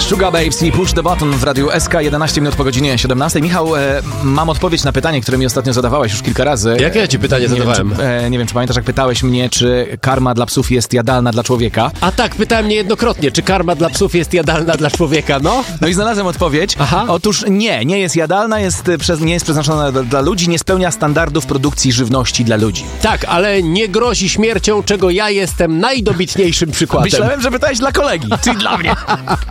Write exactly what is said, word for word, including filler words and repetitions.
Sugar Babes i Push the Button w Radiu S K, jedenaście minut po godzinie siedemnastej. Michał, e, mam odpowiedź na pytanie, które mi ostatnio zadawałeś już kilka razy. Jakie ja ci pytanie nie zadawałem? Wiem, czy, e, nie wiem, czy pamiętasz, jak pytałeś mnie, czy karma dla psów jest jadalna dla człowieka. A tak, pytałem niejednokrotnie, czy karma dla psów jest jadalna dla człowieka, no? No i znalazłem odpowiedź. Aha. Otóż nie, nie jest jadalna, jest, przez, nie jest przeznaczona dla, dla ludzi, nie spełnia standardów produkcji żywności dla ludzi. Tak, ale nie grozi śmiercią, czego ja jestem najdobitniejszym przykładem. Myślałem, że pytałeś dla kolegi, czyli dla mnie.